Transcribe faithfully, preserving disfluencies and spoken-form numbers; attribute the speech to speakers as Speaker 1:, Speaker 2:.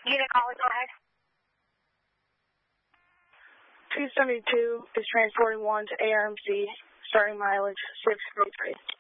Speaker 1: Unit caller, go ahead.
Speaker 2: two seventy-two is transporting one to A R M C, starting mileage six three three.